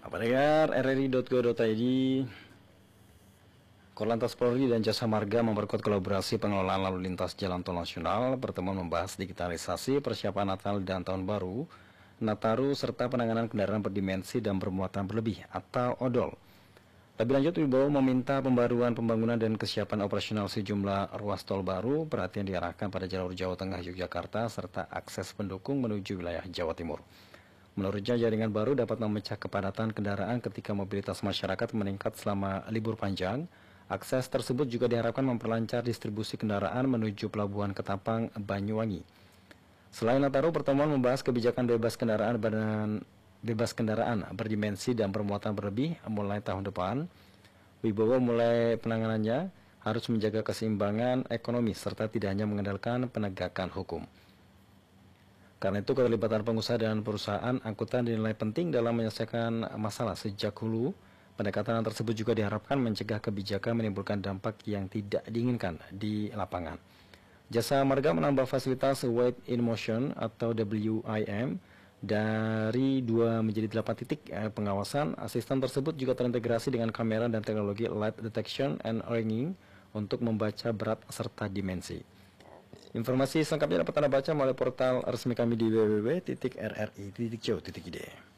Pendengar rri.go.id, Korlantas Polri dan Jasa Marga memperkuat kolaborasi pengelolaan lalu lintas jalan tol nasional. Pertemuan membahas digitalisasi, persiapan Natal dan Tahun Baru, Nataru, serta penanganan kendaraan berdimensi dan bermuatan berlebih atau odol. Lebih lanjut, Wibowo meminta pembaruan pembangunan dan kesiapan operasional sejumlah ruas tol baru. Perhatian diarahkan pada jalur Jawa Tengah Yogyakarta serta akses pendukung menuju wilayah Jawa Timur. Menurutnya, jaringan baru dapat memecah kepadatan kendaraan ketika mobilitas masyarakat meningkat selama libur panjang. Akses tersebut juga diharapkan memperlancar distribusi kendaraan menuju Pelabuhan Ketapang, Banyuwangi. Selain Nataru, pertemuan membahas kebijakan bebas kendaraan berdimensi dan bermuatan berlebih mulai tahun depan. Wibowo mulai penanganannya harus menjaga keseimbangan ekonomi serta tidak hanya mengandalkan penegakan hukum. Karena itu, keterlibatan pengusaha dan perusahaan angkutan dinilai penting dalam menyelesaikan masalah sejak hulu. Pendekatan tersebut juga diharapkan mencegah kebijakan menimbulkan dampak yang tidak diinginkan di lapangan. Jasa Marga menambah fasilitas Wait in Motion atau WIM dari 2 menjadi 8 titik pengawasan. Sistem tersebut juga terintegrasi dengan kamera dan teknologi light detection and ringing untuk membaca berat serta dimensi. Informasi selengkapnya dapat Anda baca melalui portal resmi kami di www.rri.co.id.